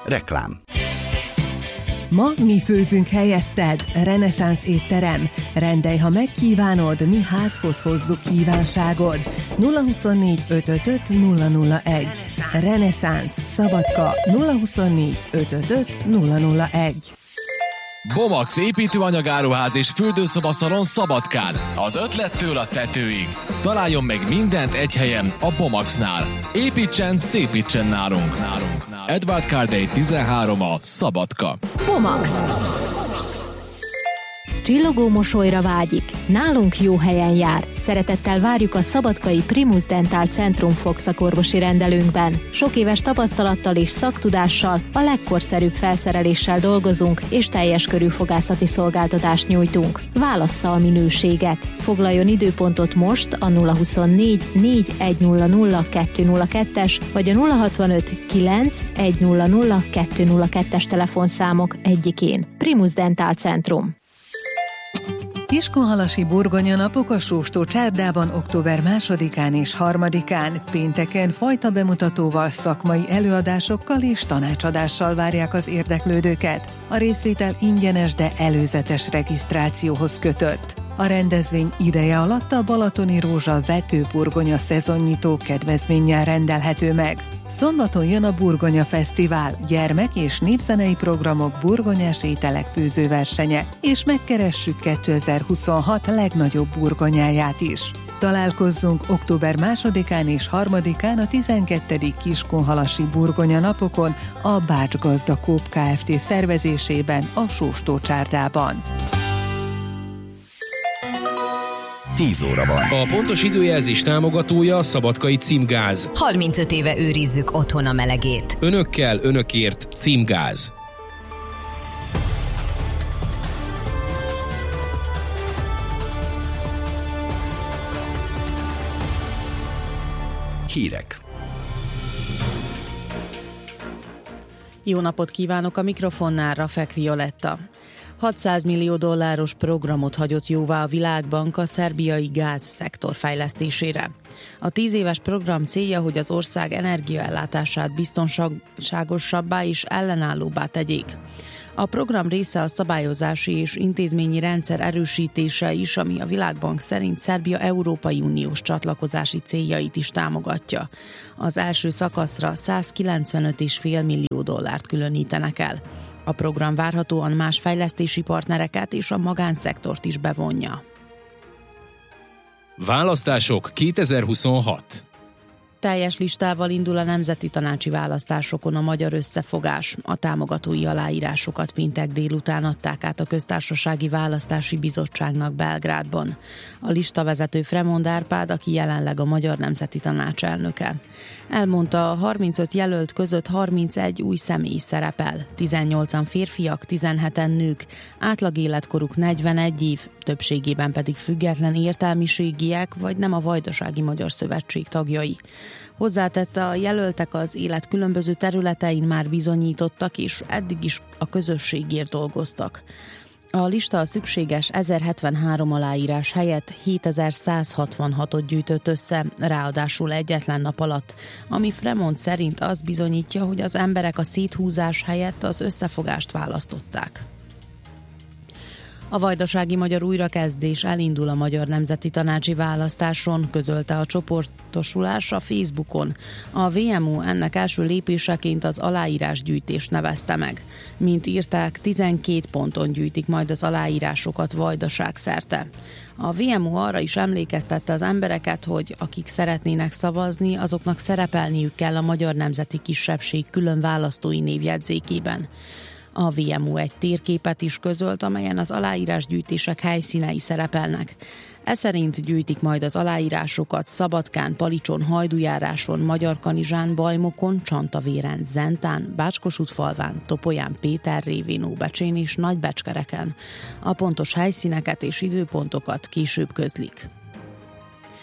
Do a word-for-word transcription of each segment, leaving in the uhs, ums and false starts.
Reklám. Ma mi főzünk helyetted. Reneszánsz étterem. Rendelj, ha megkívánod, mi házhoz hozzuk kívánságod. nulla huszonnégy ötvenöt nulla nulla egy. Reneszánsz Szabadka nulla huszonnégy ötvenöt nulla nulla egy. Bomax építőanyagáruház és fürdőszobaszalon Szabadkán. Az ötlettől a tetőig. Találjon meg mindent egy helyen, a Bomaxnál. Építsen, szépítsen nálunk. nálunk. Edward Cardey tizenhárom a Szabadka. Bomax. Csillogó mosolyra vágyik. Nálunk jó helyen jár. Szeretettel várjuk a szabadkai Primus Dental Centrum fogszakorvosi rendelőnkben. Sok éves tapasztalattal és szaktudással, a legkorszerűbb felszereléssel dolgozunk, és teljes körű fogászati szolgáltatást nyújtunk. Válassza a minőséget. Foglaljon időpontot most a nulla huszonnégy négy egy nulla nulla kettő nulla kettes vagy a nulla hatvanöt kilenc egy nulla nulla kettő nulla kettes telefonszámok egyikén. Primus Dental Centrum. Kiskunhalasi burgonya napok a Sóstó csárdában október másodikán és harmadikán, pénteken fajta bemutatóval, szakmai előadásokkal és tanácsadással várják az érdeklődőket. A részvétel ingyenes, de előzetes regisztrációhoz kötött. A rendezvény ideje alatt a Balatoni Rózsa vetőburgonya szezonnyitó kedvezménnyel rendelhető meg. Szombaton jön a Burgonya Fesztivál, gyermek- és népzenei programok, burgonyás ételek főzőversenye, és megkeressük kétezer-huszonhat legnagyobb burgonyáját is. Találkozzunk október másodikán és harmadikán a tizenkettedik Kiskunhalasi burgonya napokon a Bács Gazda Coop Kft. Szervezésében a Sóstó csárdában. tíz óra van. A pontos időjelzés támogatója a Szabadkai Címgáz. harmincöt éve őrizzük otthon a melegét. Önökkel, önökért Címgáz. Hírek. Jó napot kívánok, a mikrofonnál Rafek Violetta. hatszáz millió dolláros programot hagyott jóvá a Világbank a szerbiai gázszektor fejlesztésére. A tíz éves program célja, hogy az ország energiaellátását biztonságosabbá és ellenállóbbá tegyék. A program része a szabályozási és intézményi rendszer erősítése is, ami a Világbank szerint Szerbia Európai Uniós csatlakozási céljait is támogatja. Az első szakaszra százkilencvenöt egész öt millió dollárt különítenek el. A program várhatóan más fejlesztési partnereket és a magánszektort is bevonja. Választások kétezer-huszonhat. Teljes listával indul a nemzeti tanácsi választásokon a Magyar Összefogás. A támogatói aláírásokat péntek délután adták át a Köztársasági Választási Bizottságnak Belgrádban. A listavezető Fremond Árpád, aki jelenleg a Magyar Nemzeti Tanács elnöke. Elmondta, a harmincöt jelölt között harmincegy új személy szerepel, tizennyolcan férfiak, tizenheten nők, átlag életkoruk negyvenegy év, többségében pedig független értelmiségiek vagy nem a Vajdasági Magyar Szövetség tagjai. Hozzátette, a jelöltek az élet különböző területein már bizonyítottak, és eddig is a közösségért dolgoztak. A lista a szükséges ezerhetvenhárom aláírás helyett hétezer-százhatvanhatot gyűjtött össze, ráadásul egyetlen nap alatt, ami Fremond szerint azt bizonyítja, hogy az emberek a széthúzás helyett az összefogást választották. A Vajdasági Magyar Újrakezdés elindul a Magyar Nemzeti Tanácsi Választáson, közölte a csoportosulás a Facebookon. A vé em u ennek első lépéseként az aláírásgyűjtést nevezte meg. Mint írták, tizenkét ponton gyűjtik majd az aláírásokat Vajdaság szerte. A vé em u arra is emlékeztette az embereket, hogy akik szeretnének szavazni, azoknak szerepelniük kell a Magyar Nemzeti Kisebbség külön választói névjegyzékében. A vé em u egy térképet is közölt, amelyen az aláírásgyűjtések helyszínei szerepelnek. E szerint gyűjtik majd az aláírásokat Szabadkán, Palicson, Hajdújáráson, Magyarkanizsán, Bajmokon, Csantavéren, Zentán, Bács-Kossuth-falván, Topolyán, Péterrévén, Óbecsén és Nagybecskereken. A pontos helyszíneket és időpontokat később közlik.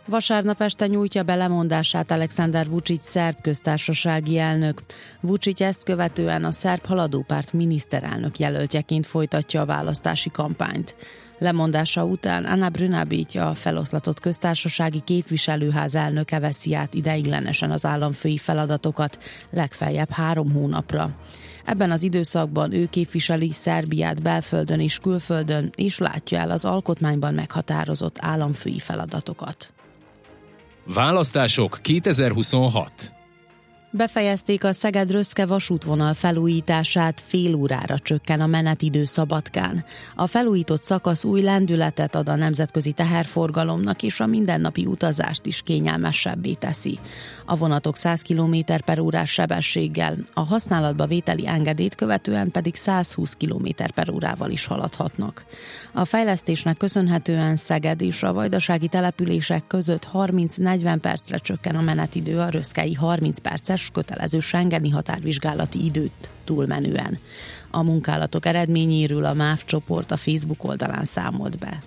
Vasárnap este nyújtja be lemondását Alexander Vučić szerb köztársasági elnök. Vučić ezt követően a szerb haladópárt miniszterelnök jelöltjeként folytatja a választási kampányt. Lemondása után Ana Brnabić, a feloszlatott köztársasági képviselőház elnöke veszi át ideiglenesen az államfői feladatokat, legfeljebb három hónapra. Ebben az időszakban ő képviseli Szerbiát belföldön és külföldön, és látja el az alkotmányban meghatározott államfői feladatokat. Választások kétezer-huszonhat. Befejezték a Szeged-Röszke vasútvonal felújítását, fél órára csökken a menetidő Szabadkán. A felújított szakasz új lendületet ad a nemzetközi teherforgalomnak, és a mindennapi utazást is kényelmesebbé teszi. A vonatok száz kilométer per órás sebességgel, a használatba vételi engedélyt követően pedig száz húsz kilométer per órával is haladhatnak. A fejlesztésnek köszönhetően Szeged és a vajdasági települések között harminc-negyven percre csökken a menetidő a röszkei harminc perces kötelező schengeni határvizsgálati időt túlmenően. A munkálatok eredményéről a MÁV csoport a Facebook oldalán számolt be.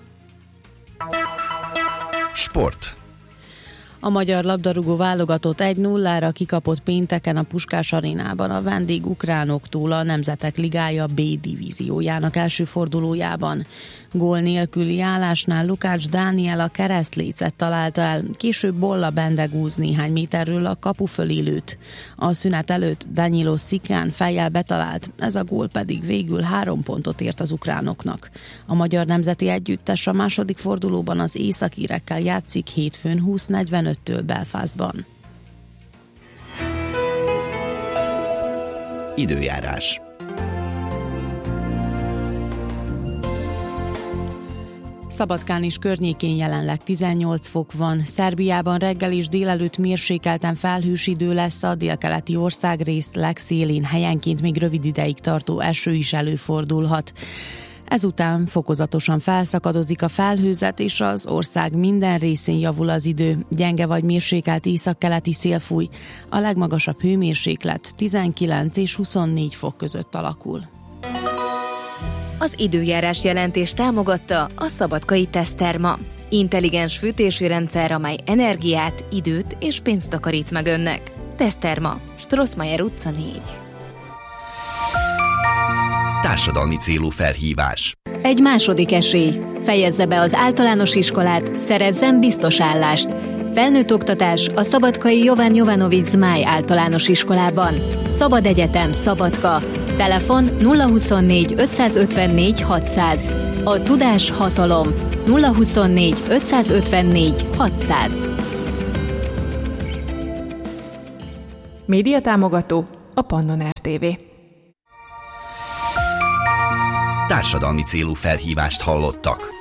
Sport. A magyar labdarúgó válogatott egy nullára kikapott pénteken a Puskás arénában a vendég ukránoktól a Nemzetek Ligája B divíziójának első fordulójában. Gól nélküli állásnál Lukács Dániel a keresztlécet találta el, később Bolla Bendegúz néhány méterről a kapu fölé lőtt. A szünet előtt Danilo Szikán fejjel betalált, ez a gól pedig végül három pontot ért az ukránoknak. A magyar nemzeti együttes a második fordulóban az északírekkel játszik hétfőn húsz negyvenöttől Belfastban. Időjárás. Szabadkán és környékén jelenleg tizennyolc fok van, Szerbiában reggel és délelőtt mérsékelten felhős idő lesz, a délkeleti országrész legszélén helyenként még rövid ideig tartó eső is előfordulhat. Ezután fokozatosan felszakadozik a felhőzet, és az ország minden részén javul az idő. Gyenge vagy mérsékelt északkeleti szél fúj, a legmagasabb hőmérséklet tizenkilenc és huszonnégy fok között alakul. Az időjárás jelentés támogatta a Szabadkai Teszterma. Intelligens fűtési rendszer, amely energiát, időt és pénzt takarít meg önnek. Teszterma, Strossmayer utca négy. Társadalmi célú felhívás. Egy második esély. Fejezze be az általános iskolát, szerezzen biztos állást. Felnőtt oktatás a Szabadkai Jovan Jovanović Zmáj általános iskolában. Szabad egyetem, Szabadka. Telefon nulla huszonnégy ötszázötvennégy hatszáz. A tudás hatalom. nulla huszonnégy ötszázötvennégy hatszáz. Média támogató a Pannon er té vé. Társadalmi célú felhívást hallottak.